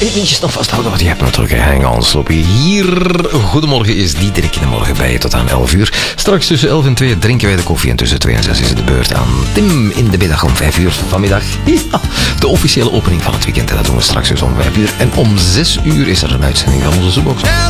Eentjes nog vasthouden, want je hebt natuurlijk een hang-on sloppy. Hier, goedemorgen is Diederik in de morgen bij je tot aan 11 uur. Straks tussen 11 en 2 drinken wij de koffie en tussen 2 en 6 is het de beurt aan Tim in de middag om 5 uur vanmiddag. Ja, de officiële opening van het weekend en dat doen we straks dus om 5 uur. En om 6 uur is er een uitzending van onze Zoekbox.